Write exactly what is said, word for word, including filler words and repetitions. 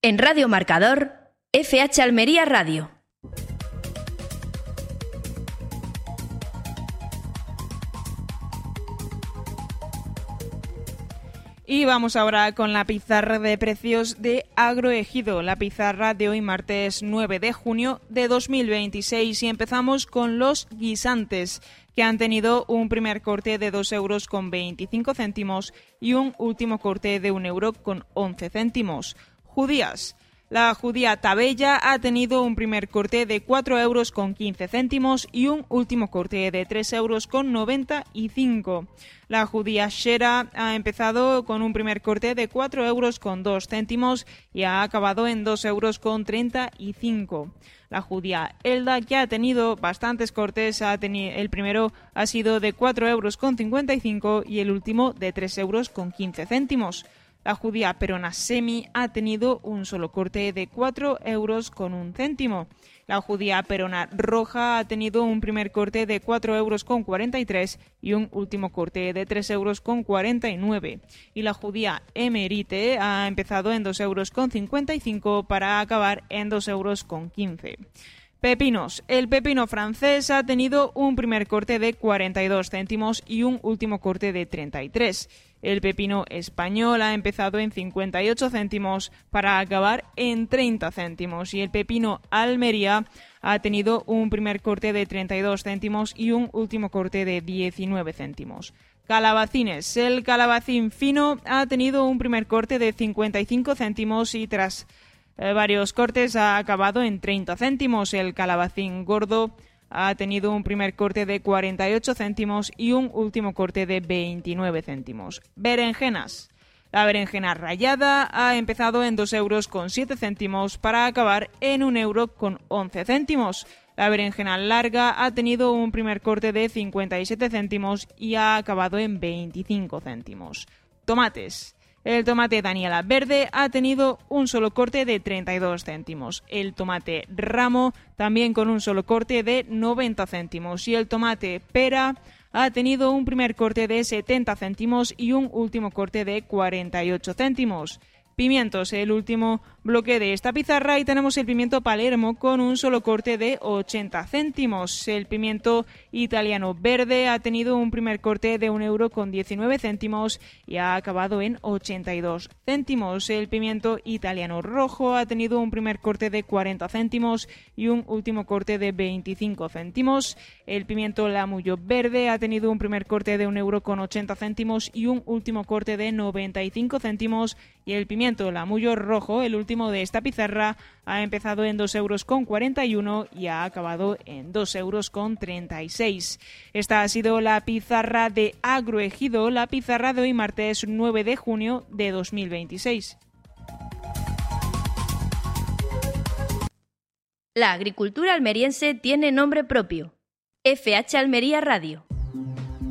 En Radio Marcador, F H Almería Radio. Y vamos ahora con la pizarra de precios de Agroejido, la pizarra de hoy martes nueve de junio de dos mil veintiséis, y empezamos con los guisantes, que han tenido un primer corte de dos euros con veinticinco céntimos y un último corte de un euro con once céntimos. Judías. La judía Tabella ha tenido un primer corte de cuatro euros con quince céntimos y un último corte de tres euros con noventa y cinco. La judía Shera ha empezado con un primer corte de cuatro euros con dos céntimos y ha acabado en dos euros con treinta y cinco. La judía Elda, que ha tenido bastantes cortes, ha teni- el primero ha sido de cuatro euros con cincuenta y cinco y el último de tres euros con quince céntimos. La judía Perona Semi ha tenido un solo corte de cuatro euros con un céntimo. La judía Perona Roja ha tenido un primer corte de cuatro euros con cuarenta y tres y un último corte de tres euros con cuarenta y nueve. Y la judía Emerite ha empezado en dos euros con cincuenta y cinco para acabar en dos euros con quince. Pepinos. El pepino francés ha tenido un primer corte de cuarenta y dos céntimos y un último corte de treinta y tres. El pepino español ha empezado en cincuenta y ocho céntimos para acabar en treinta céntimos. Y el pepino Almería ha tenido un primer corte de treinta y dos céntimos y un último corte de diecinueve céntimos. Calabacines. El calabacín fino ha tenido un primer corte de cincuenta y cinco céntimos y tras eh, varios cortes ha acabado en treinta céntimos. El calabacín gordo ha tenido un primer corte de cuarenta y ocho céntimos y un último corte de veintinueve céntimos. Berenjenas. La berenjena rallada ha empezado en dos euros con siete céntimos para acabar en un euro con once céntimos. La berenjena larga ha tenido un primer corte de cincuenta y siete céntimos y ha acabado en veinticinco céntimos. Tomates. El tomate Daniela verde ha tenido un solo corte de treinta y dos céntimos. El tomate ramo también con un solo corte de noventa céntimos. Y el tomate pera ha tenido un primer corte de setenta céntimos y un último corte de cuarenta y ocho céntimos. Pimientos, el último bloque de esta pizarra, y tenemos el pimiento Palermo con un solo corte de ochenta céntimos. El pimiento italiano verde ha tenido un primer corte de un euro con diecinueve céntimos y ha acabado en ochenta y dos céntimos. El pimiento italiano rojo ha tenido un primer corte de cuarenta céntimos y un último corte de veinticinco céntimos. El pimiento lamullo verde ha tenido un primer corte de un euro con ochenta céntimos y un último corte de noventa y cinco céntimos. Y el pimiento lamullo rojo, el último de esta pizarra, ha empezado en dos euros con cuarenta y uno y ha acabado en dos euros con treinta y seis. Esta ha sido la pizarra de Agroejido, la pizarra de hoy martes nueve de junio de dos mil veintiséis. La agricultura almeriense tiene nombre propio. F H Almería Radio.